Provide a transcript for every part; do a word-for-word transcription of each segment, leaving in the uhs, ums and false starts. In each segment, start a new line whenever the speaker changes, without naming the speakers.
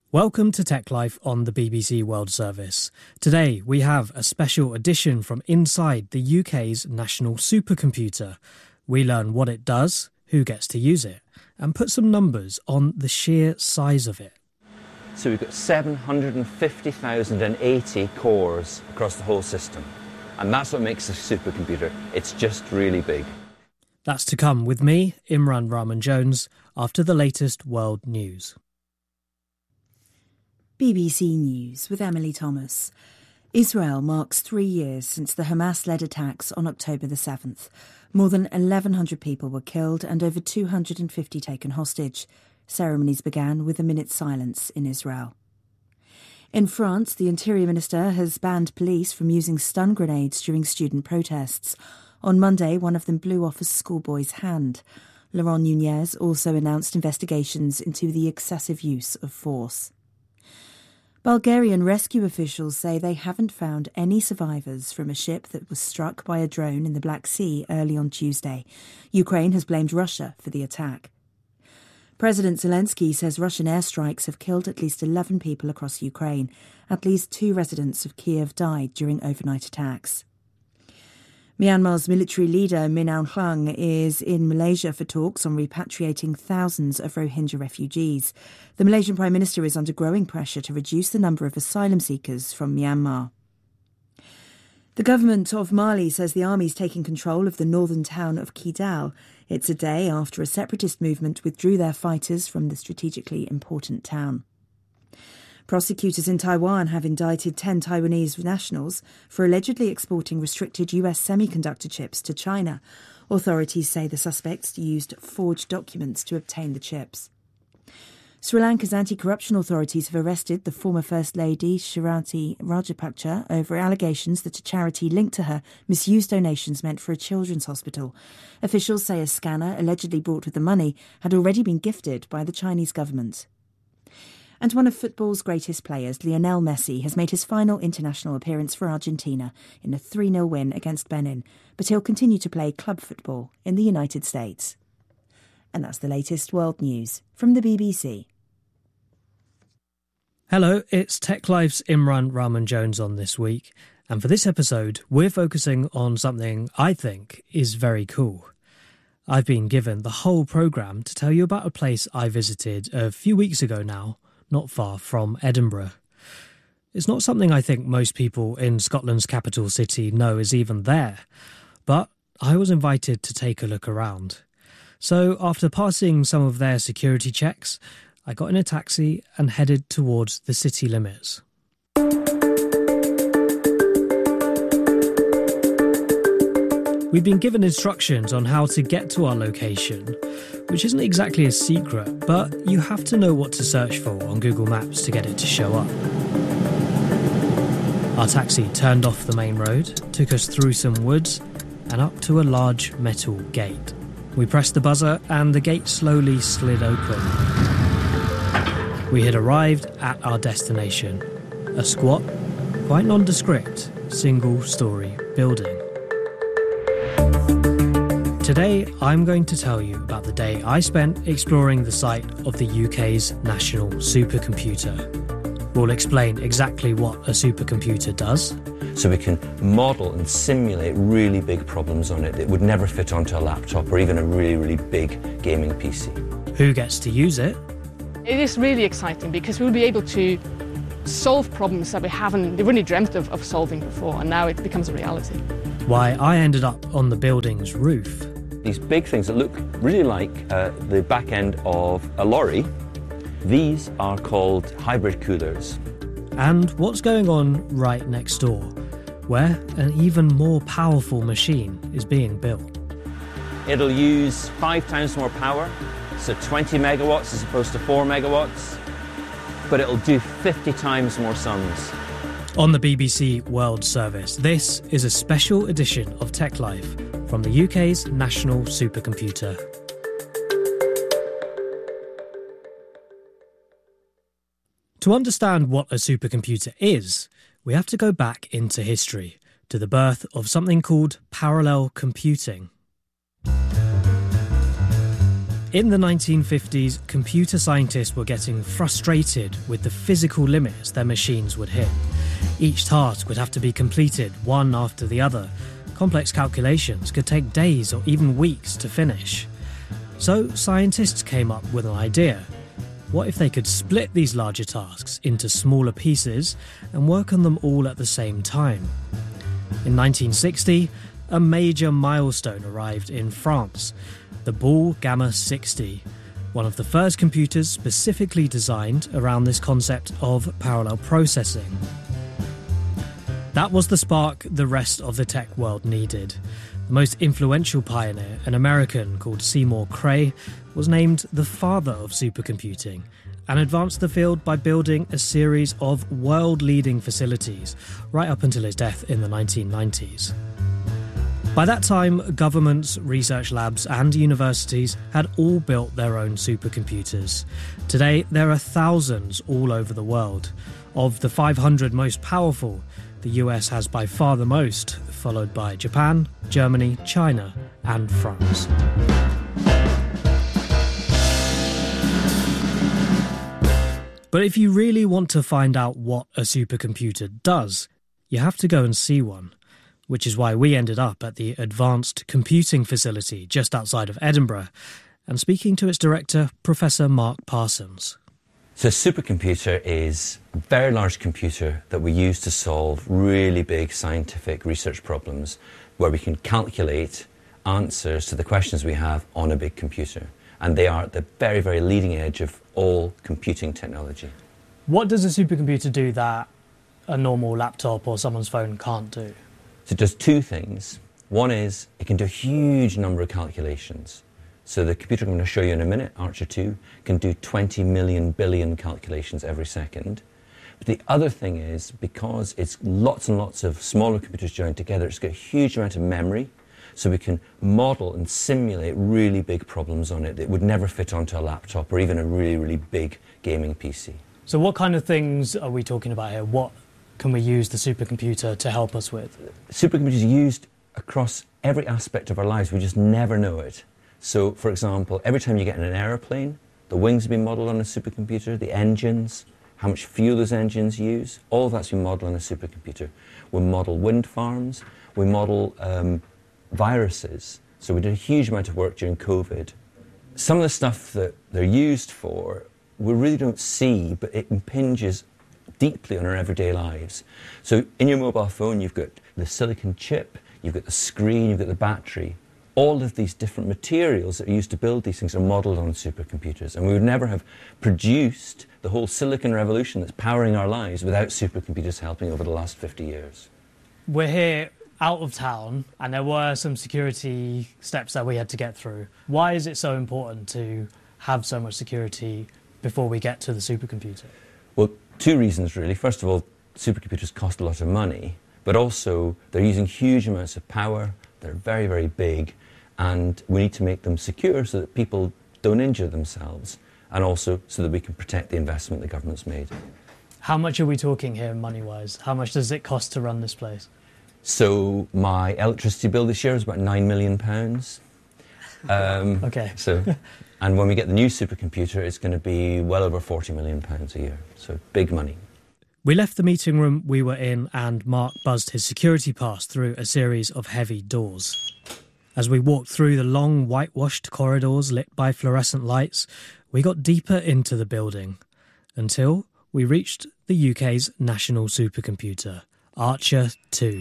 Welcome to Tech Life on the B B C World Service. Today we have a special edition from inside the U K's national supercomputer. We learn what it does, who gets to use it, and put some numbers on the sheer size of it.
So we've got seven hundred fifty thousand eighty cores across the whole system. And that's what makes a supercomputer. It's just really big.
That's to come with me, Imran Rahman-Jones, after the latest world news.
B B C News with Emily Thomas. Israel marks three years since the Hamas-led attacks on October the seventh. More than eleven hundred people were killed and over two hundred fifty taken hostage. Ceremonies began with a minute's silence in Israel. In France, the Interior Minister has banned police from using stun grenades during student protests. On Monday, one of them blew off a schoolboy's hand. Laurent Nunez also announced investigations into the excessive use of force. Bulgarian rescue officials say they haven't found any survivors from a ship that was struck by a drone in the Black Sea early on Tuesday. Ukraine has blamed Russia for the attack. President Zelensky says Russian airstrikes have killed at least eleven people across Ukraine. At least two residents of Kiev died during overnight attacks. Myanmar's military leader Min Aung Hlaing is in Malaysia for talks on repatriating thousands of Rohingya refugees. The Malaysian Prime Minister is under growing pressure to reduce the number of asylum seekers from Myanmar. The government of Mali says the army is taking control of the northern town of Kidal. It's a day after a separatist movement withdrew their fighters from the strategically important town. Prosecutors in Taiwan have indicted ten Taiwanese nationals for allegedly exporting restricted U S semiconductor chips to China. Authorities say the suspects used forged documents to obtain the chips. Sri Lanka's anti-corruption authorities have arrested the former First Lady Shirati Rajapaksa over allegations that a charity linked to her misused donations meant for a children's hospital. Officials say a scanner allegedly brought with the money had already been gifted by the Chinese government. And one of football's greatest players, Lionel Messi, has made his final international appearance for Argentina in a three nil win against Benin, but he'll continue to play club football in the United States. And that's the latest world news from the B B C.
Hello, it's Tech Life's Imran Rahman-Jones on this week, and for this episode, we're focusing on something I think is very cool. I've been given the whole programme to tell you about a place I visited a few weeks ago now, not far from Edinburgh. It's not something I think most people in Scotland's capital city know is even there, but I was invited to take a look around. So after passing some of their security checks, I got in a taxi and headed towards the city limits. We've been given instructions on how to get to our location, which isn't exactly a secret, but you have to know what to search for on Google Maps to get it to show up. Our taxi turned off the main road, took us through some woods and up to a large metal gate. We pressed the buzzer and the gate slowly slid open. We had arrived at our destination, a squat, quite nondescript, single-storey building. Today, I'm going to tell you about the day I spent exploring the site of the U K's national supercomputer. We'll explain exactly what a supercomputer does.
So we can model and simulate really big problems on it that would never fit onto a laptop or even a really, really big gaming P C.
Who gets to use it?
It is really exciting because we'll be able to solve problems that we haven't really dreamt of, of solving before, and now it becomes a reality.
Why I ended up on the building's roof.
These big things that look really like uh, the back end of a lorry, these are called hybrid coolers.
And what's going on right next door, where an even more powerful machine is being built.
It'll use five times more power, so twenty megawatts as opposed to four megawatts, but it'll do fifty times more sums.
On the B B C World Service, this is a special edition of Tech Life from the U K's national supercomputer. To understand what a supercomputer is, we have to go back into history, to the birth of something called parallel computing. In the nineteen fifties, computer scientists were getting frustrated with the physical limits their machines would hit. Each task would have to be completed one after the other. Complex calculations could take days or even weeks to finish. So scientists came up with an idea. What if they could split these larger tasks into smaller pieces and work on them all at the same time? In nineteen sixty, a major milestone arrived in France. The Ball Gamma sixty, one of the first computers specifically designed around this concept of parallel processing. That was the spark the rest of the tech world needed. The most influential pioneer, an American called Seymour Cray, was named the father of supercomputing and advanced the field by building a series of world-leading facilities right up until his death in the nineteen nineties. By that time, governments, research labs and universities had all built their own supercomputers. Today, there are thousands all over the world. Of the five hundred most powerful, the U S has by far the most, followed by Japan, Germany, China and France. But if you really want to find out what a supercomputer does, you have to go and see one. Which is why we ended up at the Advanced Computing Facility just outside of Edinburgh, and speaking to its director, Professor Mark Parsons.
So a supercomputer is a very large computer that we use to solve really big scientific research problems where we can calculate answers to the questions we have on a big computer. And they are at the very, very leading edge of all computing technology.
What does a supercomputer do that a normal laptop or someone's phone can't do?
So it does two things. One is it can do a huge number of calculations. So the computer I'm going to show you in a minute, Archer two, can do twenty million billion calculations every second. But the other thing is, because it's lots and lots of smaller computers joined together, it's got a huge amount of memory, so we can model and simulate really big problems on it that would never fit onto a laptop or even a really, really big gaming P C.
So what kind of things are we talking about here? What can we use the supercomputer to help us with?
Supercomputers are used across every aspect of our lives. We just never know it. So, for example, every time you get in an aeroplane, the wings have been modelled on a supercomputer, the engines, how much fuel those engines use, all of that's been modelled on a supercomputer. We model wind farms, we model um, viruses. So we did a huge amount of work during COVID. Some of the stuff that they're used for, we really don't see, but it impinges deeply on our everyday lives. So in your mobile phone, you've got the silicon chip, you've got the screen, you've got the battery. All of these different materials that are used to build these things are modelled on supercomputers. And we would never have produced the whole silicon revolution that's powering our lives without supercomputers helping over the last fifty years.
We're here out of town, and there were some security steps that we had to get through. Why is it so important to have so much security before we get to the supercomputer?
Well, two reasons really. First of all, supercomputers cost a lot of money, but also they're using huge amounts of power, they're very, very big, and we need to make them secure so that people don't injure themselves, and also so that we can protect the investment the government's made.
How much are we talking here money-wise? How much does it cost to run this place?
So my electricity bill this year is about nine million pounds. Um,
okay.
So, and when we get the new supercomputer, it's going to be well over forty million pounds a year. So big money.
We left the meeting room we were in and Mark buzzed his security pass through a series of heavy doors. As we walked through the long whitewashed corridors lit by fluorescent lights, we got deeper into the building until we reached the U K's national supercomputer, Archer two.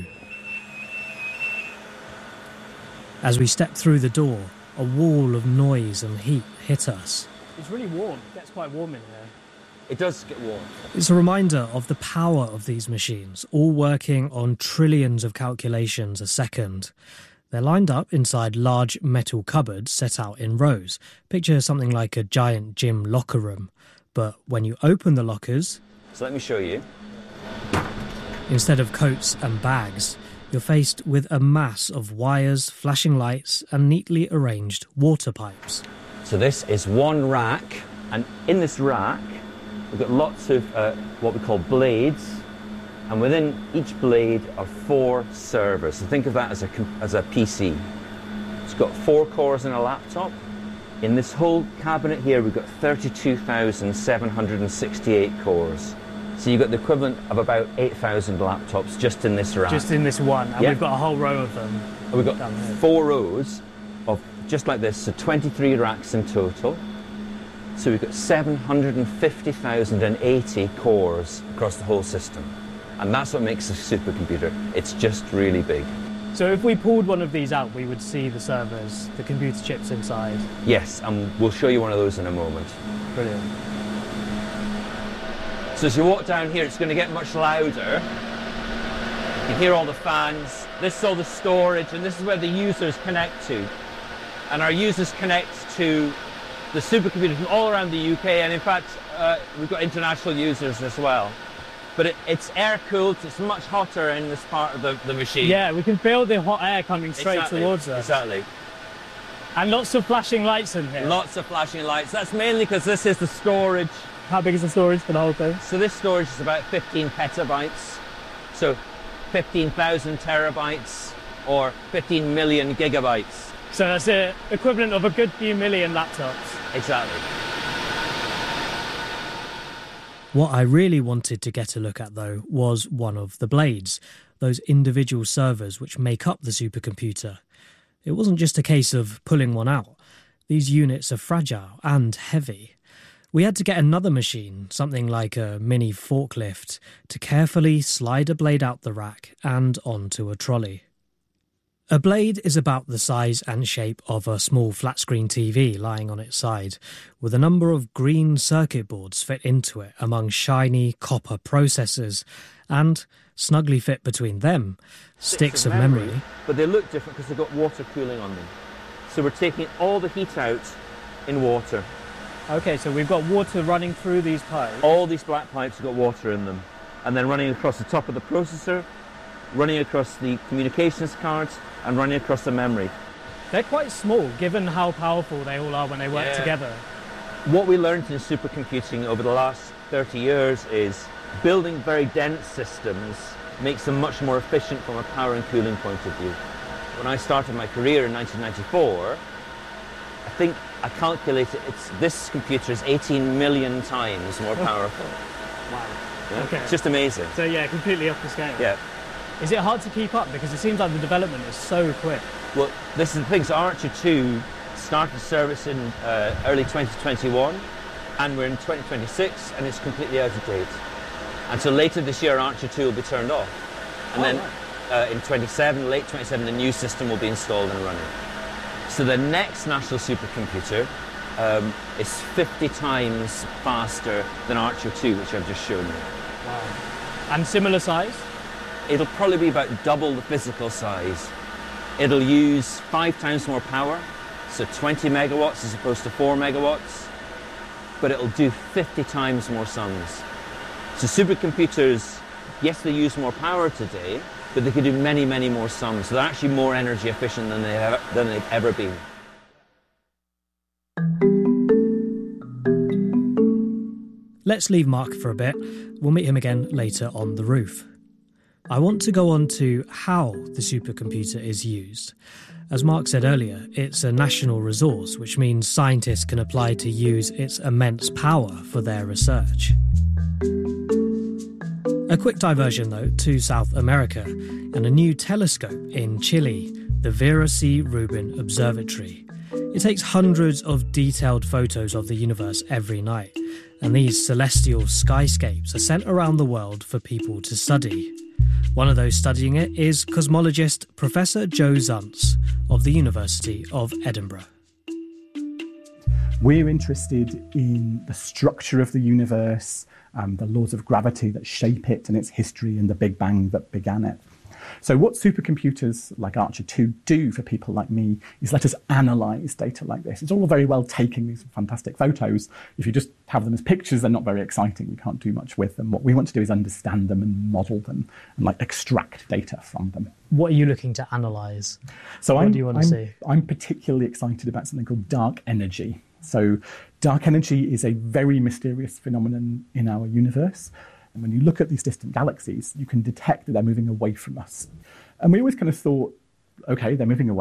As we stepped through the door, a wall of noise and heat hit us. It's really warm. It gets quite warm in here.
It does get warm.
It's a reminder of the power of these machines, all working on trillions of calculations a second. They're lined up inside large metal cupboards set out in rows. Picture something like a giant gym locker room. But when you open the lockers...
So let me show you.
Instead of coats and bags, you're faced with a mass of wires, flashing lights and neatly arranged water pipes.
So this is one rack, and in this rack we've got lots of uh, what we call blades, and within each blade are four servers. So think of that as a, as a P C. It's got four cores in a laptop, In this whole cabinet here, we've got thirty-two thousand seven hundred sixty-eight cores. So you've got the equivalent of about eight thousand laptops just in this rack.
Just in this one, and
yeah.
we've got a whole row of them.
And we've got four rows of just like this, so twenty-three racks in total. So we've got seven hundred fifty thousand eighty cores across the whole system. And that's what makes a supercomputer. It's just really big.
So if we pulled one of these out, we would see the servers, the computer chips inside?
Yes, and we'll show you one of those in a moment.
Brilliant.
So as you walk down here, it's going to get much louder. You can hear all the fans. This is all the storage, and this is where the users connect to. And our users connect to the supercomputer from all around the U K, and in fact, uh, we've got international users as well. But it, it's air-cooled, it's much hotter in this part of the, the machine.
Yeah, we can feel the hot air coming straight
exactly,
towards us.
Exactly.
And lots of flashing lights in here.
Lots of flashing lights. That's mainly because this is the storage.
How big is the storage for the whole thing?
So this storage is about fifteen petabytes. So fifteen thousand terabytes or fifteen million gigabytes.
So that's the equivalent of a good few million laptops.
Exactly.
What I really wanted to get a look at, though, was one of the blades, those individual servers which make up the supercomputer. It wasn't just a case of pulling one out. These units are fragile and heavy. We had to get another machine, something like a mini forklift, to carefully slide a blade out the rack and onto a trolley. A blade is about the size and shape of a small flat-screen T V lying on its side, with a number of green circuit boards fit into it among shiny copper processors, and, snugly fit between them, sticks, sticks of memory, memory.
But they look different because they've got water cooling on them. So we're taking all the heat out in water.
Okay, so we've got water running through these pipes.
All these black pipes have got water in them. And then running across the top of the processor, running across the communications cards, and running across the memory.
They're quite small, given how powerful they all are when they work
yeah.
together.
What we learned in supercomputing over the last thirty years is building very dense systems makes them much more efficient from a power and cooling point of view. When I started my career in nineteen ninety-four, I think I calculated it's, this computer is eighteen million times more powerful.
Wow.
Yeah?
Okay.
It's just amazing.
So yeah, completely off the scale.
Yeah.
Is it hard to keep up? Because it seems like the development is so quick.
Well, this is the thing. So Archer two started service in uh, early twenty twenty-one, and we're in twenty twenty-six, and it's completely out of date. And so later this year, Archer two will be turned off. And
oh,
then
right.
uh, in twenty-seven, late twenty-seven, the new system will be installed and running. So the next national supercomputer um, is fifty times faster than Archer two, which I've just shown you.
Wow. And similar size?
It'll probably be about double the physical size. It'll use five times more power, so twenty megawatts as opposed to four megawatts, but it'll do fifty times more sums. So supercomputers, yes, they use more power today, but they can do many, many more sums. So they're actually more energy efficient than, they have, than they've ever been.
Let's leave Mark for a bit. We'll meet him again later on the roof. I want to go on to how the supercomputer is used. As Mark said earlier, it's a national resource, which means scientists can apply to use its immense power for their research. A quick diversion, though, to South America and a new telescope in Chile, the Vera C. Rubin Observatory. It takes hundreds of detailed photos of the universe every night, and these celestial skyscapes are sent around the world for people to study. One of those studying it is cosmologist Professor Joe Zuntz of the University of Edinburgh.
We're interested in the structure of the universe, um, the laws of gravity that shape it and its history and the Big Bang that began it. So what supercomputers like Archer two do for people like me is let us analyse data like this. It's all very well taking these fantastic photos. If you just have them as pictures, they're not very exciting. We can't do much with them. What we want to do is understand them and model them and like extract data from them.
What are you looking to analyse?
So
what
I'm,
do you want to
I'm,
see?
I'm particularly excited about something called dark energy. So dark energy is a very mysterious phenomenon in our universe. And when you look at these distant galaxies, you can detect that they're moving away from us. And we always kind of thought, okay, they're moving away.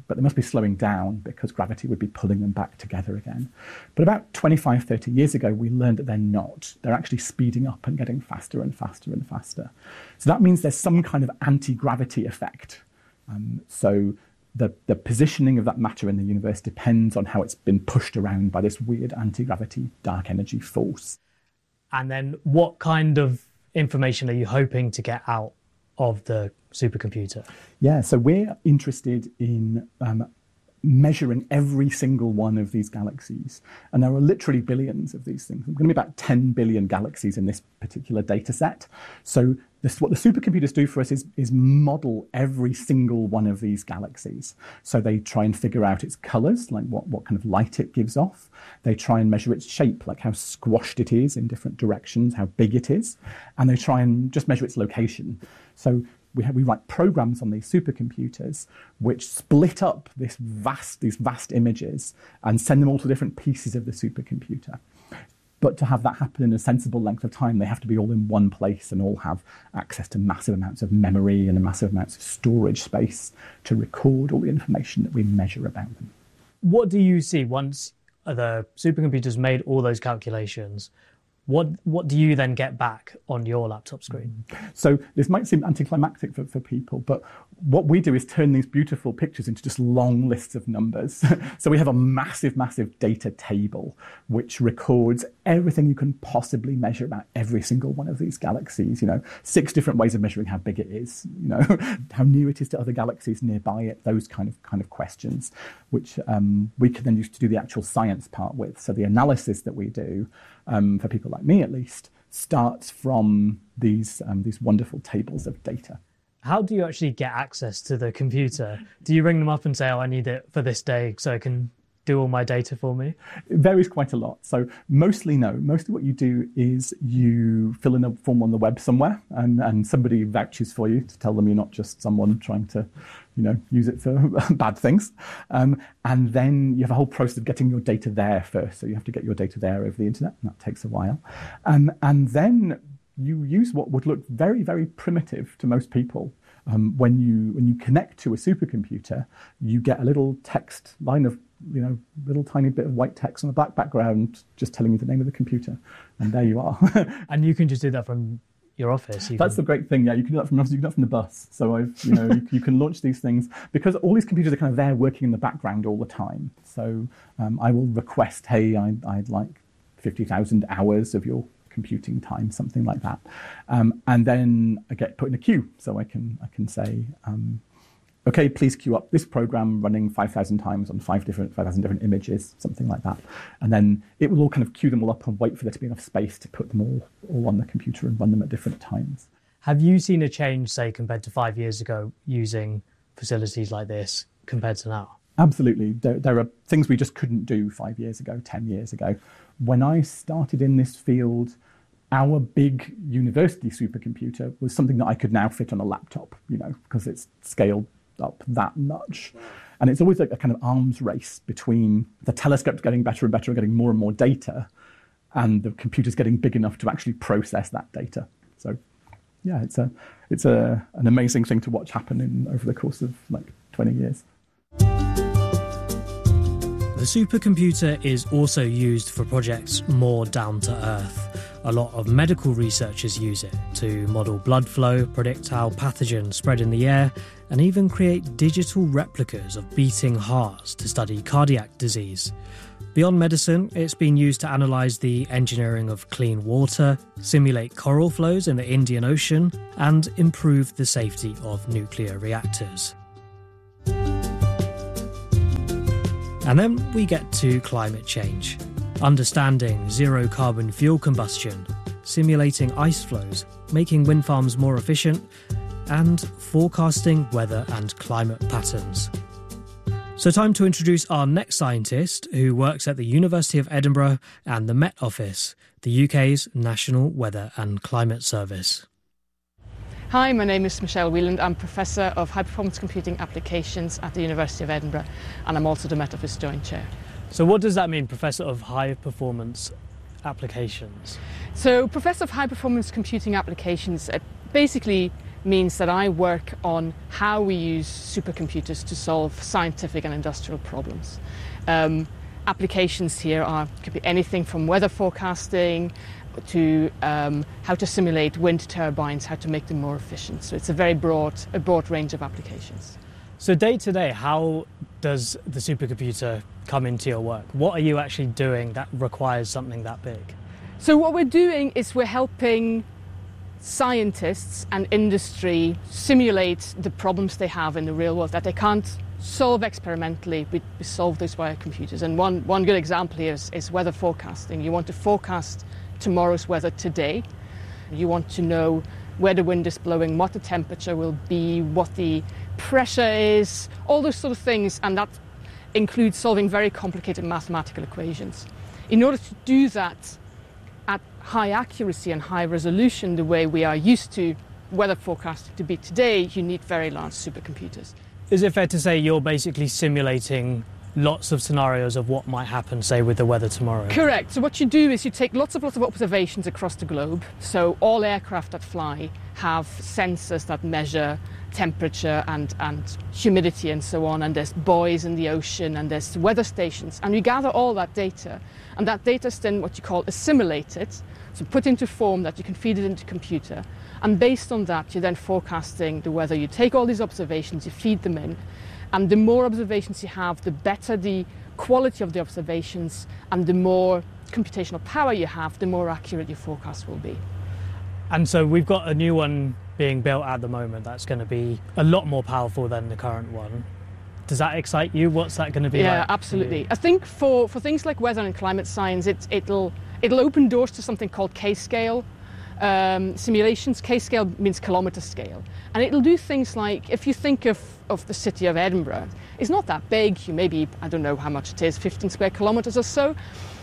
but they must be slowing down because gravity would be pulling them back together again. But about twenty-five, thirty years ago, we learned that they're not. They're actually speeding up and getting faster and faster and faster. So that means there's some kind of anti-gravity effect. Um, so the, the positioning of that matter in the universe depends on how it's been pushed around by this weird anti-gravity dark energy force.
And then what kind of information are you hoping to get out of the supercomputer? Yeah,
so we're interested in um, measuring every single one of these galaxies. And there are literally billions of these things. There's going to be about ten billion galaxies in this particular data set. So this, what the supercomputers do for us is, is model every single one of these galaxies. So they try and figure out its colors, like what, what kind of light it gives off. They try and measure its shape, like how squashed it is in different directions, how big it is. And they try and just measure its location. So we have, we write programs on these supercomputers which split up this vast, these vast images and send them all to different pieces of the supercomputer. But to have that happen in a sensible length of time, they have to be all in one place and all have access to massive amounts of memory and massive amounts of storage space to record all the information that we measure about them.
What do you see once the supercomputers made all those calculations? What what do you then get back on your laptop screen?
So this might seem anticlimactic for, for people, but what we do is turn these beautiful pictures into just long lists of numbers. So we have a massive, massive data table which records everything you can possibly measure about every single one of these galaxies. You know, six different ways of measuring how big it is, you know, how near it is to other galaxies nearby it, those kind of kind of questions, which um, we can then use to do the actual science part with. So the analysis that we do, um, for people like me at least, starts from these um, these wonderful tables of data.
How do you actually get access to the computer? Do you ring them up and say, oh, I need it for this day so I can do all my data for me?
It varies quite a lot. So mostly no. Mostly what you do is you fill in a form on the web somewhere and, and somebody vouches for you to tell them you're not just someone trying to, you know, use it for bad things. Um, and then you have a whole process of getting your data there first. So you have to get your data there over the internet, and that takes a while. Um, and then you use what would look very, very primitive to most people. Um, when you when you connect to a supercomputer, you get a little text line of, you know, little tiny bit of white text on a black background just telling you the name of the computer. And there you are.
And you can just do that from your office? You
That's
can...
the great thing, yeah. You can do that from your office, you can do that from the bus. So, I've, you know, you, you can launch these things because all these computers are kind of there working in the background all the time. So um, I will request, hey, I, I'd like fifty thousand hours of your computing time, something like that. Um, and then I get put in a queue. So I can I can say, um, okay, please queue up this program running five thousand times on five different, five thousand different images, something like that. And then it will all kind of queue them all up and wait for there to be enough space to put them all, all on the computer and run them at different times.
Have you seen a change, say, compared to five years ago using facilities like this compared to now?
Absolutely. There, there are things we just couldn't do five years ago, ten years ago. When I started in this field, our big university supercomputer was something that I could now fit on a laptop, you know, because it's scaled up that much. And it's always like a kind of arms race between the telescopes getting better and better and getting more and more data and the computers getting big enough to actually process that data. So yeah, it's a it's a an amazing thing to watch happen in over the course of like twenty years.
The supercomputer is also used for projects more down to earth. A lot of medical researchers use it to model blood flow, predict how pathogens spread in the air, and even create digital replicas of beating hearts to study cardiac disease. Beyond medicine, it's been used to analyse the engineering of clean water, simulate coral flows in the Indian Ocean, and improve the safety of nuclear reactors. And then we get to climate change. Understanding zero-carbon fuel combustion, simulating ice flows, making wind farms more efficient, and forecasting weather and climate patterns. So time to introduce our next scientist, who works at the University of Edinburgh and the Met Office, the U K's National Weather and Climate Service.
Hi, my name is Michelle Wheeland. I'm Professor of High Performance Computing Applications at the University of Edinburgh, and I'm also the Met Office Joint Chair.
So what does that mean, Professor of High Performance Applications?
So Professor of High Performance Computing Applications uh, basically means that I work on how we use supercomputers to solve scientific and industrial problems. Um, applications here are could be anything from weather forecasting to um, how to simulate wind turbines, how to make them more efficient. So it's a very broad, a broad range of applications.
So day to day, how does the supercomputer come into your work? What are you actually doing that requires something that big?
So what we're doing is we're helping scientists and industry simulate the problems they have in the real world that they can't solve experimentally. We, we solve those via computers. And one, one good example here is, is weather forecasting. You want to forecast tomorrow's weather today. You want to know where the wind is blowing, what the temperature will be, what the pressure is, all those sort of things, and that includes solving very complicated mathematical equations. In order to do that at high accuracy and high resolution, the way we are used to weather forecasting to be today, you need very large supercomputers.
Is it fair to say you're basically simulating lots of scenarios of what might happen, say, with the weather tomorrow?
Correct. So what you do is you take lots of lots of observations across the globe. So all aircraft that fly have sensors that measure temperature and, and humidity and so on, and there's buoys in the ocean and there's weather stations, and you gather all that data, and that data is then what you call assimilated, so put into form that you can feed it into a computer, and based on that you're then forecasting the weather. You take all these observations, you feed them in, and the more observations you have, the better the quality of the observations, and the more computational power you have, the more accurate your forecast will be.
And so we've got a new one being built at the moment that's going to be a lot more powerful than the current one. Does that excite you? What's that going to be
yeah,
like?
Yeah, absolutely. I think for, for things like weather and climate science, it, it'll, it'll open doors to something called K-scale um, simulations. K-scale means kilometre scale. And it'll do things like, if you think of, of the city of Edinburgh, it's not that big. You maybe, I don't know how much it is, fifteen square kilometres or so.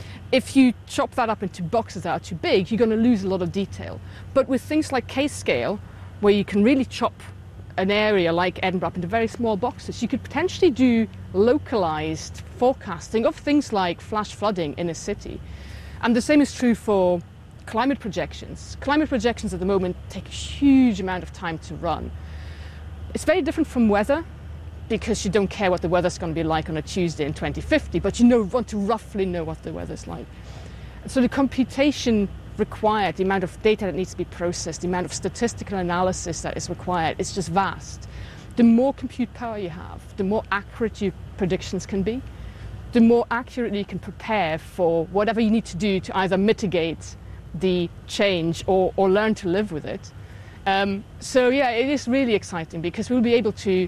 If you chop that up into boxes that are too big, you're going to lose a lot of detail. But with things like K-scale, where you can really chop an area like Edinburgh up into very small boxes, you could potentially do localised forecasting of things like flash flooding in a city. And the same is true for climate projections. Climate projections at the moment take a huge amount of time to run. It's very different from weather, because you don't care what the weather's going to be like on a Tuesday in twenty fifty, but you know, want to roughly know what the weather's like. So the computation required, the amount of data that needs to be processed, the amount of statistical analysis that is required, is just vast. The more compute power you have, the more accurate your predictions can be, the more accurately you can prepare for whatever you need to do to either mitigate the change or, or learn to live with it. Um, so yeah, it is really exciting because we'll be able to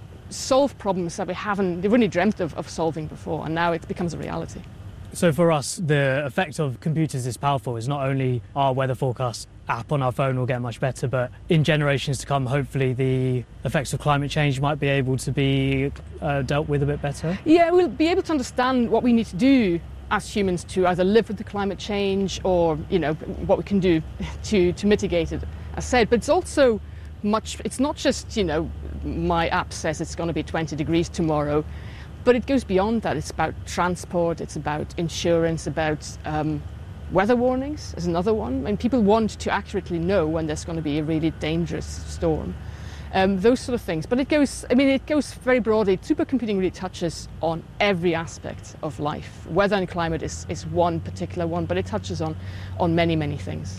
solve problems that we haven't really dreamt of, of solving before, and now it becomes a reality.
So for us, the effect of computers is powerful. Is not only our weather forecast app on our phone will get much better, but in generations to come, hopefully the effects of climate change might be able to be uh, dealt with a bit better.
Yeah, we'll be able to understand what we need to do as humans to either live with the climate change or, you know, what we can do to, to mitigate it, as said. But it's also much, it's not just, you know, my app says it's going to be twenty degrees tomorrow, but it goes beyond that. It's about transport, it's about insurance, about um, weather warnings is another one. I mean, people want to accurately know when there's going to be a really dangerous storm. Um, those sort of things. But it goes, I mean, it goes very broadly. Supercomputing really touches on every aspect of life. Weather and climate is, is one particular one, but it touches on, on many, many things.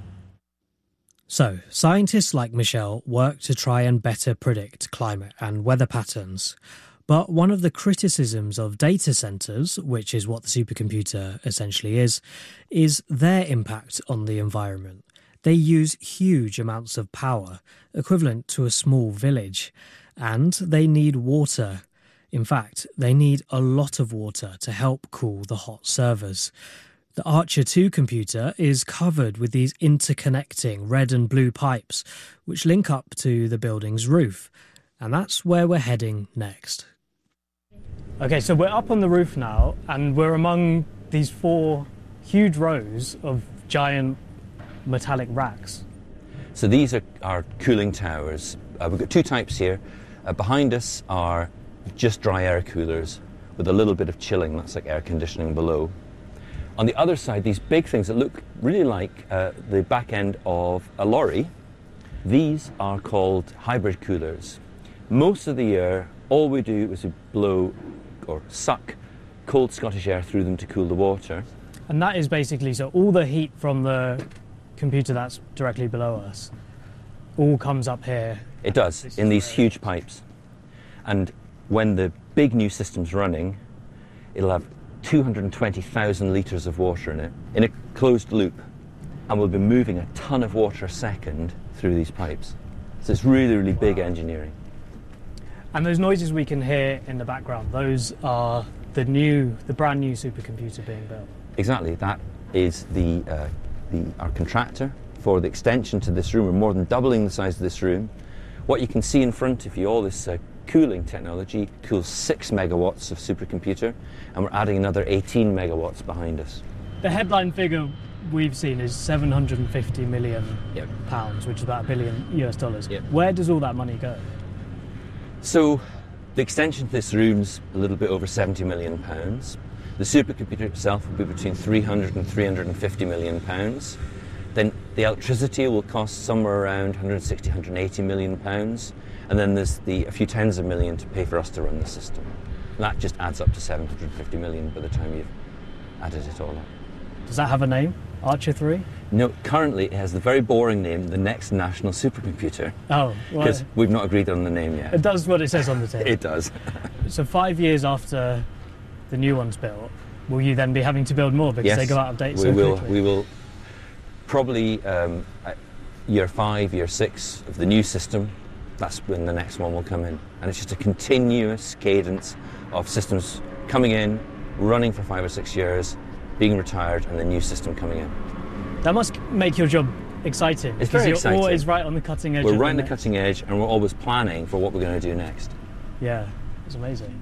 So, scientists like Michelle work to try and better predict climate and weather patterns. But one of the criticisms of data centres, which is what the supercomputer essentially is, is their impact on the environment. They use huge amounts of power, equivalent to a small village, and they need water. In fact, they need a lot of water to help cool the hot servers. The Archer two computer is covered with these interconnecting red and blue pipes, which link up to the building's roof. And that's where we're heading next. Okay, so we're up on the roof now, and we're among these four huge rows of giant metallic racks.
So these are our cooling towers. Uh, we've got two types here. Uh, behind us are just dry air coolers with a little bit of chilling. That's like air conditioning below. On the other side, these big things that look really like uh, the back end of a lorry, These are called hybrid coolers. Most of the year, all we do is we blow or suck cold Scottish air through them to cool the water.
And that is basically, so all the heat from the computer that's directly below us all comes up here.
It does, in these huge pipes. And when the big new system's running, it'll have two hundred twenty thousand litres of water in it, in a closed loop. And we'll be moving a ton of water a second through these pipes. So it's really, really big engineering.
And those noises we can hear in the background, those are the new, the brand new supercomputer being built.
Exactly, that is the, uh, the our contractor for the extension to this room. We're more than doubling the size of this room. What you can see in front of you, all this uh, cooling technology, cools six megawatts of supercomputer, and we're adding another eighteen megawatts behind us.
The headline figure we've seen is seven hundred fifty million
Yep.
pounds, which is about a billion U S dollars.
Yep.
Where does all that money go?
So the extension to this room's a little bit over seventy million pounds. The supercomputer itself will be between three hundred and three hundred fifty million pounds. Then the electricity will cost somewhere around one hundred sixty, one hundred eighty million pounds. And then there's the, a few tens of million to pay for us to run the system. And that just adds up to seven hundred fifty million by the time you've added it all up.
Does that have a name? Archer three?
No, currently it has the very boring name, the Next National Supercomputer.
Oh, well,
Because we've not agreed on the name yet.
it does what it says on the tin.
It does.
So five years after the new one's built, will you then be having to build more because
Yes,
they go out of date
we
so
will,
quickly?
We will probably um, at year five, year six of the new system, that's when the next one will come in. And it's just a continuous cadence of systems coming in, running for five or six years, being retired, and the new system coming in.
That must make your job exciting.
It's
because
very
you're
exciting.
always right on the cutting edge.
We're
of
right on the
next-
cutting edge, and we're always planning for what we're going to do next.
Yeah, it's amazing.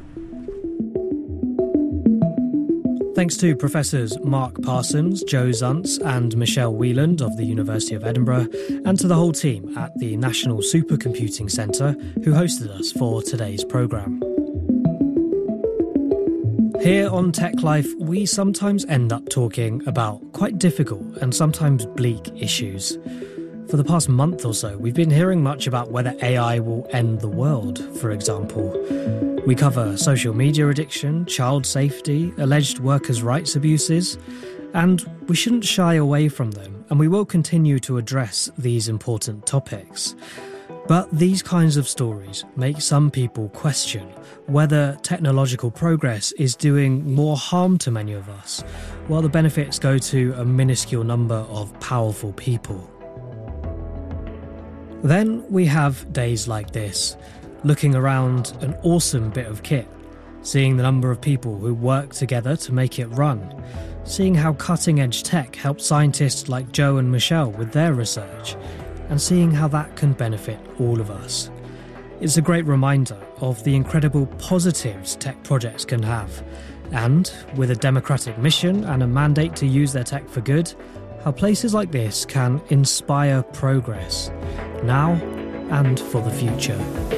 Thanks to Professors Mark Parsons, Joe Zuntz and Michelle Wheeland of the University of Edinburgh, and to the whole team at the National Supercomputing Centre who hosted us for today's programme. Here on Tech Life, we sometimes end up talking about quite difficult and sometimes bleak issues. For the past month or so, we've been hearing much about whether A I will end the world, for example. We cover social media addiction, child safety, alleged workers' rights abuses, and we shouldn't shy away from them, and we will continue to address these important topics. But these kinds of stories make some people question whether technological progress is doing more harm to many of us, while the benefits go to a minuscule number of powerful people. Then we have days like this, looking around an awesome bit of kit, seeing the number of people who work together to make it run, seeing how cutting-edge tech helps scientists like Joe and Michelle with their research, and seeing how that can benefit all of us. It's a great reminder of the incredible positives tech projects can have, and, with a democratic mission and a mandate to use their tech for good, how places like this can inspire progress, now and for the future.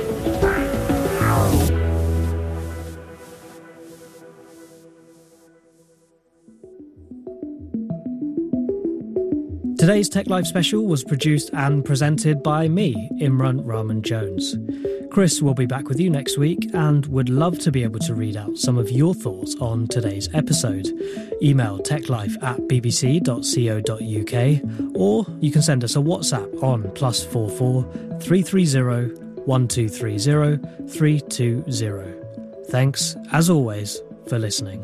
Today's Tech Life special was produced and presented by me, Imran Rahman Jones. Chris will be back with you next week and would love to be able to read out some of your thoughts on today's episode. Email techlife at bbc dot co dot uk, or you can send us a WhatsApp on plus four four three three zero one two three zero three two zero. Thanks, as always, for listening.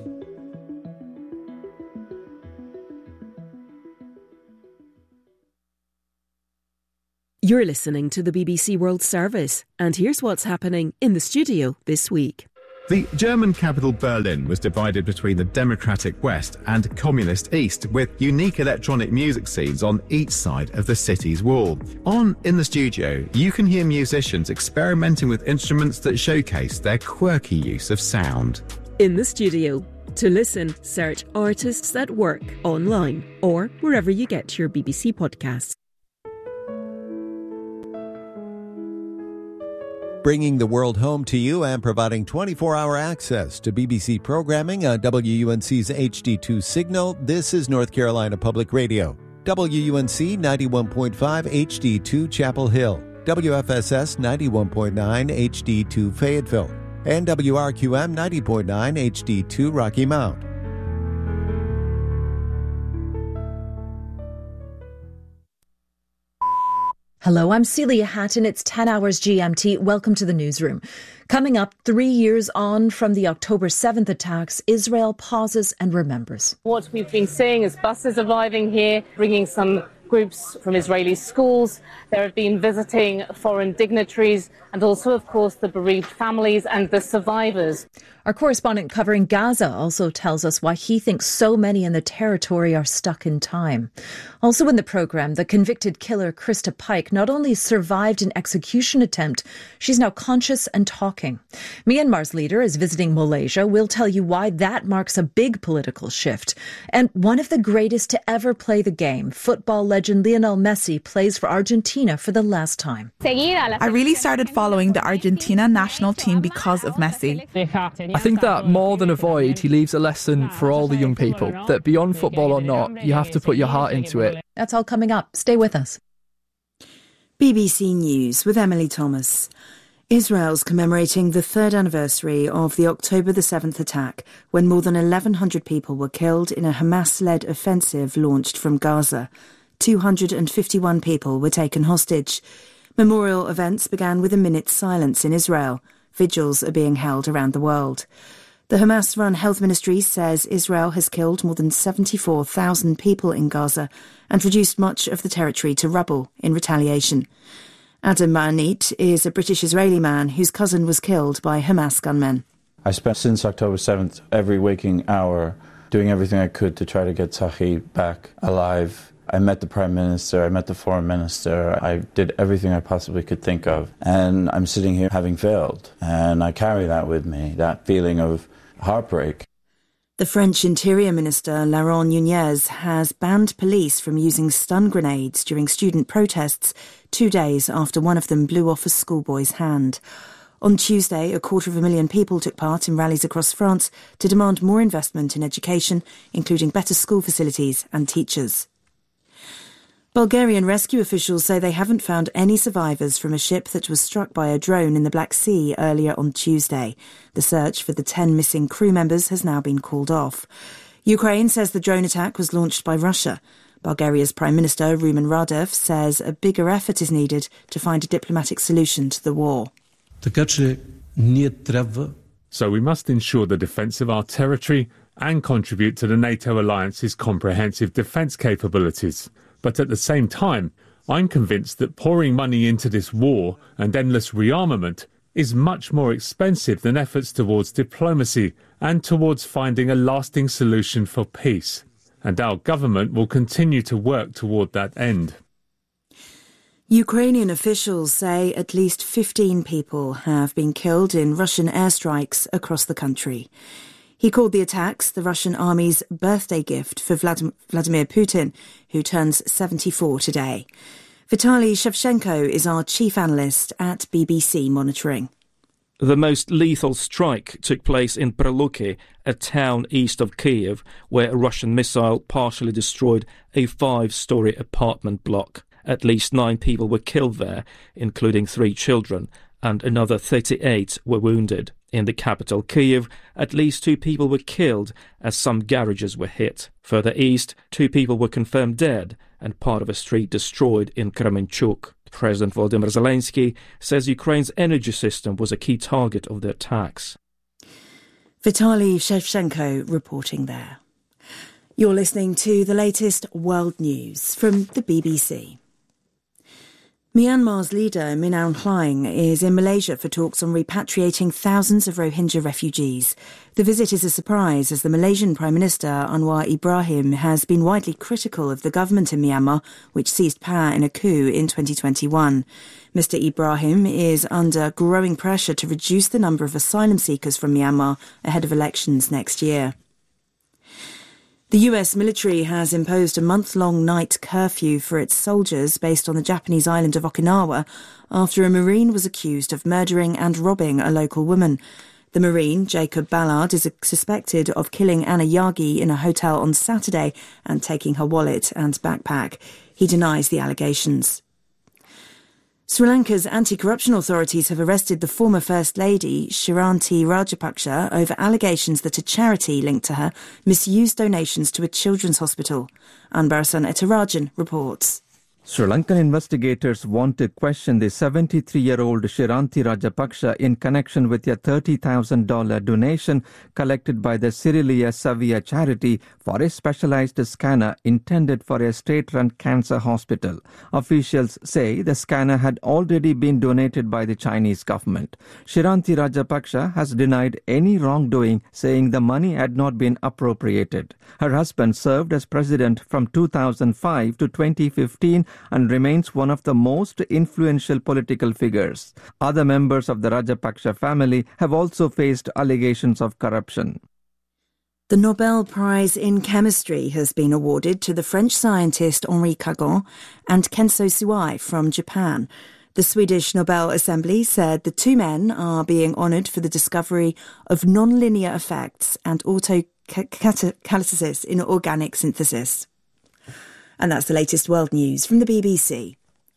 You're listening to the B B C World Service, and here's what's happening in the studio this week.
The German capital Berlin was divided between the democratic West and communist East, with unique electronic music scenes on each side of the city's wall. On In the Studio, you can hear musicians experimenting with instruments that showcase their quirky use of sound.
In the studio. To listen, search Artists at Work online or wherever you get your B B C podcasts.
Bringing the world home to you and providing twenty-four hour access to B B C programming on W U N C's H D two signal, this is North Carolina Public Radio. W U N C ninety-one point five H D two Chapel Hill, W F S S ninety-one point nine H D two Fayetteville, and W R Q M ninety point nine H D two Rocky Mount.
Hello, I'm Celia Hatton. It's ten hours G M T. Welcome to the newsroom. Coming up, three years on from the October seventh attacks, Israel pauses and remembers.
What we've been seeing is buses arriving here, bringing some groups from Israeli schools. There have been visiting foreign dignitaries and also, of course, the bereaved families and the survivors.
Our correspondent covering Gaza also tells us why he thinks so many in the territory are stuck in time. Also in the programme, the convicted killer Krista Pike not only survived an execution attempt, she's now conscious and talking. Myanmar's leader is visiting Malaysia. We'll tell you why that marks a big political shift. And one of the greatest to ever play the game, football legend Lionel Messi, plays for Argentina for the last time.
I really started following the Argentina national team because of Messi.
I think that more than a void, he leaves a lesson for all the young people, that beyond football or not, you have to put your heart into it.
That's all coming up. Stay with us.
B B C News with Emily Thomas. Israel's commemorating the third anniversary of the October the seventh attack, when more than eleven hundred people were killed in a Hamas-led offensive launched from Gaza. two hundred fifty-one people were taken hostage. Memorial events began with a minute's silence in Israel. Vigils are being held around the world. The Hamas-run health ministry says Israel has killed more than seventy-four thousand people in Gaza and reduced much of the territory to rubble in retaliation. Adam Ma'anit is a British-Israeli man whose cousin was killed by Hamas gunmen.
I spent since October seventh every waking hour doing everything I could to try to get Tzachi back alive. I met the Prime Minister, I met the Foreign Minister, I did everything I possibly could think of. And I'm sitting here having failed. And I carry that with me, that feeling of heartbreak.
The French Interior Minister, Laurent Nunez, has banned police from using stun grenades during student protests two days after one of them blew off a schoolboy's hand. On Tuesday, a quarter of a million people took part in rallies across France to demand more investment in education, including better school facilities and teachers. Bulgarian rescue officials say they haven't found any survivors from a ship that was struck by a drone in the Black Sea earlier on Tuesday. The search for the ten missing crew members has now been called off. Ukraine says the drone attack was launched by Russia. Bulgaria's Prime Minister Rumen Radev says a bigger effort is needed to find a diplomatic solution to the war.
So we must ensure the defence of our territory and contribute to the NATO alliance's comprehensive defence capabilities. But at the same time, I'm convinced that pouring money into this war and endless rearmament is much more expensive than efforts towards diplomacy and towards finding a lasting solution for peace. And our government will continue to work toward that end.
Ukrainian officials say at least fifteen people have been killed in Russian airstrikes across the country. He called the attacks the Russian army's birthday gift for Vladimir Putin, who turns seventy-four today. Vitaly Shevchenko is our chief analyst at B B C Monitoring.
The most lethal strike took place in Preluki, a town east of Kyiv, where a Russian missile partially destroyed a five-storey apartment block. At least nine people were killed there, including three children, and another thirty-eight were wounded. In the capital, Kyiv, at least two people were killed as some garages were hit. Further east, two people were confirmed dead and part of a street destroyed in Kremenchuk. President Volodymyr Zelensky says Ukraine's energy system was a key target of the attacks.
Vitaly Shevchenko reporting there. You're listening to the latest world news from the B B C. Myanmar's leader, Min Aung Hlaing, is in Malaysia for talks on repatriating thousands of Rohingya refugees. The visit is a surprise as the Malaysian Prime Minister, Anwar Ibrahim, has been widely critical of the government in Myanmar, which seized power in a coup in twenty twenty-one. Mister Ibrahim is under growing pressure to reduce the number of asylum seekers from Myanmar ahead of elections next year. The U S military has imposed a month-long night curfew for its soldiers based on the Japanese island of Okinawa after a Marine was accused of murdering and robbing a local woman. The Marine, Jacob Ballard, is suspected of killing Anna Yagi in a hotel on Saturday and taking her wallet and backpack. He denies the allegations. Sri Lanka's anti-corruption authorities have arrested the former First Lady, Shiranti Rajapaksa, over allegations that a charity linked to her misused donations to a children's hospital. Anbarasan Etarajan reports.
Sri Lankan investigators want to question the seventy-three-year-old Shiranti Rajapaksa in connection with a thirty thousand dollars donation collected by the Sirilia Savia charity for a specialized scanner intended for a state-run cancer hospital. Officials say the scanner had already been donated by the Chinese government. Shiranti Rajapaksa has denied any wrongdoing, saying the money had not been appropriated. Her husband served as president from two thousand five to twenty fifteen and remains one of the most influential political figures. Other members of the Rajapaksa family have also faced allegations of corruption.
The Nobel Prize in Chemistry has been awarded to the French scientist Henri Cagon and Kenso Suai from Japan. The Swedish Nobel Assembly said the two men are being honoured for the discovery of non-linear effects and autocatalysis in organic synthesis. And that's the latest world news from the B B C.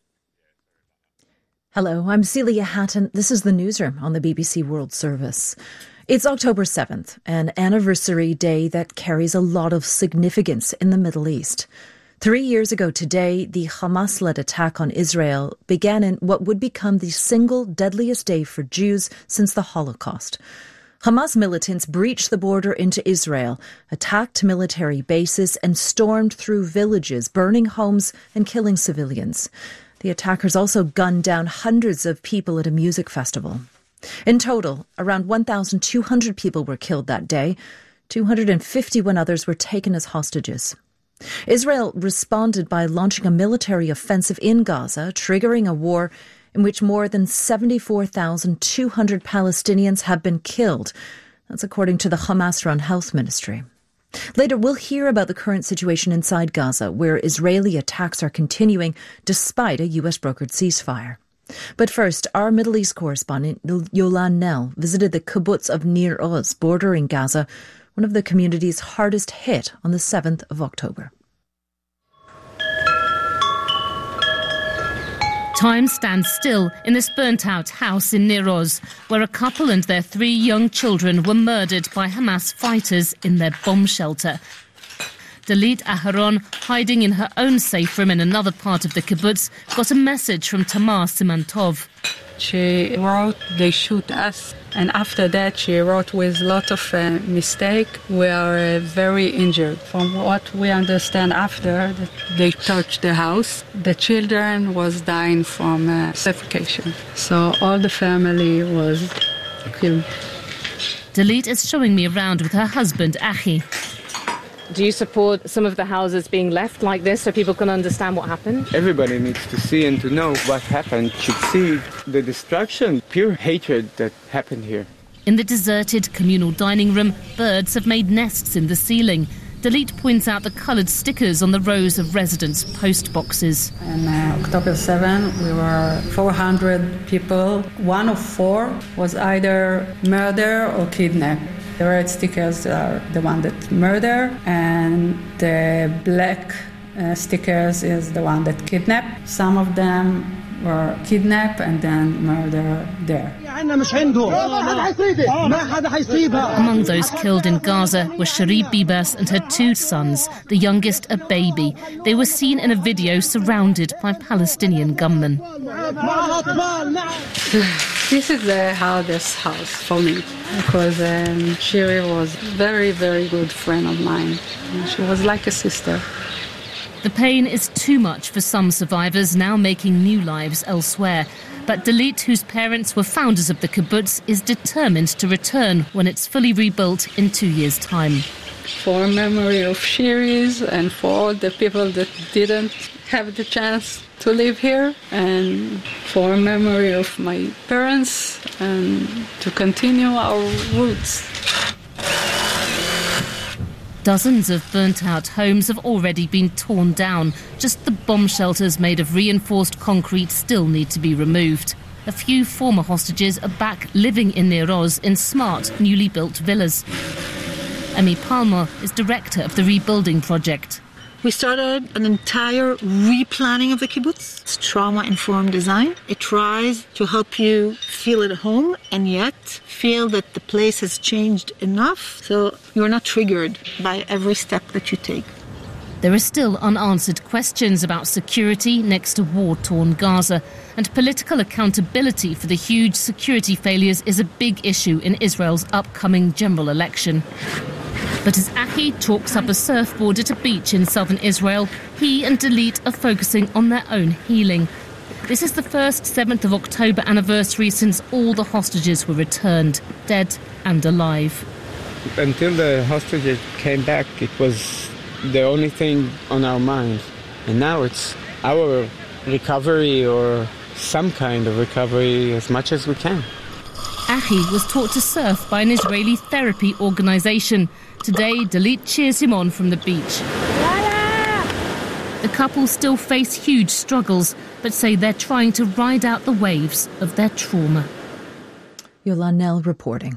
Hello, I'm Celia Hatton. This is the newsroom on the B B C World Service. It's October seventh, an anniversary day that carries a lot of significance in the Middle East. Three years ago today, the Hamas-led attack on Israel began in what would become the single deadliest day for Jews since the Holocaust. Hamas militants breached the border into Israel, attacked military bases and stormed through villages, burning homes and killing civilians. The attackers also gunned down hundreds of people at a music festival. In total, around one thousand two hundred people were killed that day. two hundred fifty-one others were taken as hostages. Israel responded by launching a military offensive in Gaza, triggering a war in which more than seventy-four thousand two hundred Palestinians have been killed. That's according to the Hamas-run health ministry. Later, we'll hear about the current situation inside Gaza, where Israeli attacks are continuing despite a U S-brokered ceasefire. But first, our Middle East correspondent, Yolan Nell, visited the kibbutz of Nir Oz, bordering Gaza, one of the communities hardest hit on the seventh of October.
Time stands still in this burnt-out house in Nir Oz, where a couple and their three young children were murdered by Hamas fighters in their bomb shelter. Dalit Aharon, hiding in her own safe room in another part of the kibbutz, got a message from Tamar Simantov.
She wrote, "They shoot us." And after that, she wrote with a lot of uh, mistake. We are uh, very injured. From what we understand after, that they touched the house. The children was dying from uh, suffocation. So all the family was killed.
Dalit is showing me around with her husband, Achi.
Do you support some of the houses being left like this so people can understand what happened?
Everybody needs to see and to know what happened, should see the destruction, pure hatred that happened here.
In the deserted communal dining room, birds have made nests in the ceiling. Dalit points out the coloured stickers on the rows of residents' post boxes.
On uh, October seventh, we were four hundred people. One of four was either murder or kidnapped. The red stickers are the one that murder, and the black uh, stickers is the one that kidnap. Some of them were kidnapped and then murdered there.
Among those killed in Gaza were Cherie Bibas and her two sons, the youngest a baby. They were seen in a video surrounded by Palestinian gunmen.
This is the hardest house for me, because um, Cherie was a very, very good friend of mine. She was like a sister.
The pain is too much for some survivors, now making new lives elsewhere. But Dalit, whose parents were founders of the kibbutz, is determined to return when it's fully rebuilt in two years' time.
For memory of Cherie and for all the people that didn't have the chance to live here, and for memory of my parents, and to continue our roots.
Dozens of burnt-out homes have already been torn down. Just the bomb shelters made of reinforced concrete still need to be removed. A few former hostages are back living in Nir Oz in smart, newly built villas. Emi Palmer is director of the rebuilding project.
We started an entire replanning of the kibbutz. It's trauma-informed design. It tries to help you feel at home and yet feel that the place has changed enough so you're not triggered by every step that you take.
There are still unanswered questions about security next to war-torn Gaza, and political accountability for the huge security failures is a big issue in Israel's upcoming general election. But as Achi chalks up a surfboard at a beach in southern Israel, he and Dalit are focusing on their own healing. This is the first seventh of October anniversary since all the hostages were returned, dead and alive.
Until the hostages came back, it was the only thing on our minds. And now it's our recovery, or some kind of recovery, as much as we can.
Achi was taught to surf by an Israeli therapy organisation. Today, Dalit cheers him on from the beach. The couple still face huge struggles, but say they're trying to ride out the waves of their trauma.
Yolande Knell reporting.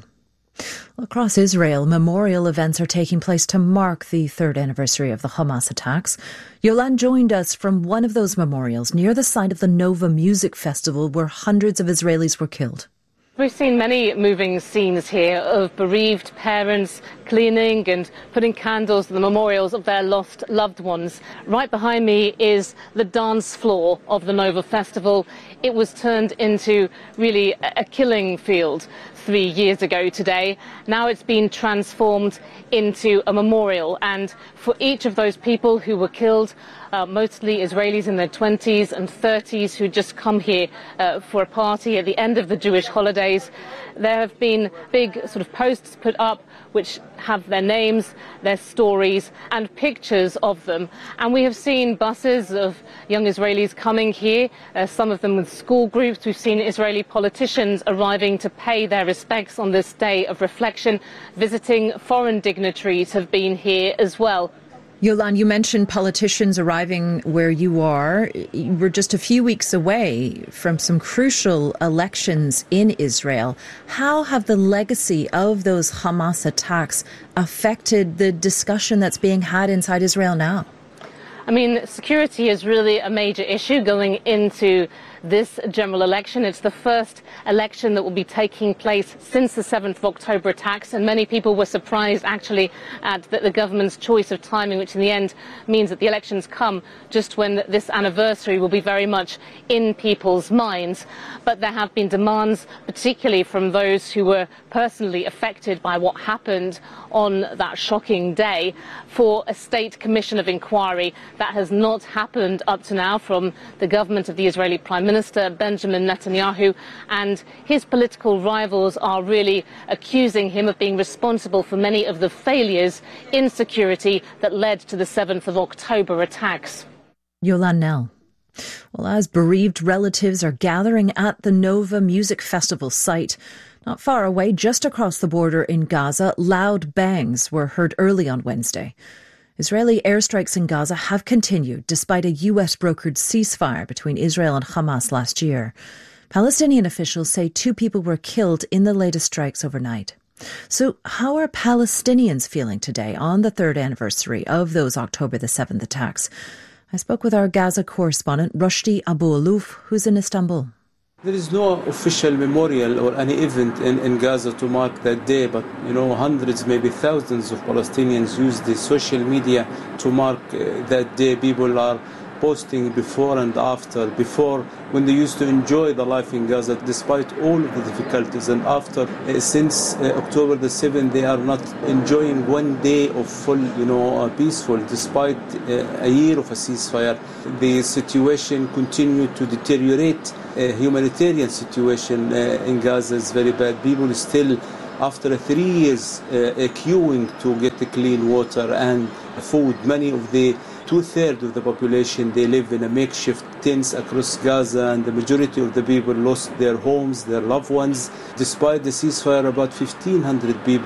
Across Israel, memorial events are taking place to mark the third anniversary of the Hamas attacks. Yolande joined us from one of those memorials near the site of the Nova Music Festival, where hundreds of Israelis were killed.
We've seen many moving scenes here of bereaved parents cleaning and putting candles to the memorials of their lost loved ones. Right behind me is the dance floor of the Nova Festival. It was turned into really a killing field three years ago today. Now it's been transformed into a memorial, and for each of those people who were killed, uh, mostly Israelis in their twenties and thirties who just come here uh, for a party at the end of the Jewish holidays, there have been big sort of posts put up which have their names, their stories and pictures of them. And we have seen buses of young Israelis coming here, uh, some of them with school groups. We've seen Israeli politicians arriving to pay their respects on this day of reflection. Visiting foreign dignitaries have been here as well.
Yolande, you mentioned politicians arriving where you are. We're just a few weeks away from some crucial elections in Israel. How have the legacy of those Hamas attacks affected the discussion that's being had inside Israel now?
I mean, security is really a major issue going into this general election. It's the first election that will be taking place since the seventh of October attacks, and many people were surprised actually at the, the government's choice of timing, which in the end means that the elections come just when this anniversary will be very much in people's minds. But there have been demands, particularly from those who were personally affected by what happened on that shocking day, for a state commission of inquiry. That has not happened up to now from the government of the Israeli Prime Minister Benjamin Netanyahu, and his political rivals are really accusing him of being responsible for many of the failures in security that led to the seventh of October attacks.
Yolande Knell. Well, as bereaved relatives are gathering at the Nova Music Festival site, not far away, just across the border in Gaza, loud bangs were heard early on Wednesday. Israeli airstrikes in Gaza have continued despite a U S-brokered ceasefire between Israel and Hamas last year. Palestinian officials say two people were killed in the latest strikes overnight. So how are Palestinians feeling today on the third anniversary of those October the seventh attacks? I spoke with our Gaza correspondent, Rushdie Abu-Alouf, who's in Istanbul.
There is no official memorial or any event in, in Gaza to mark that day, but you know, hundreds, maybe thousands of Palestinians use the social media to mark uh, that day. People are posting before and after, before when they used to enjoy the life in Gaza despite all of the difficulties, and after uh, since uh, October the seventh they are not enjoying one day of full, you know, uh, peaceful despite uh, a year of a ceasefire. The situation continued to deteriorate. Uh, humanitarian situation uh, in Gaza is very bad. People still, after three years, uh, queuing to get the clean water and food. Many of the two-thirds of the population, they live in a makeshift tents across Gaza, and the majority of the people lost their homes, their loved ones. Despite the ceasefire, about fifteen hundred people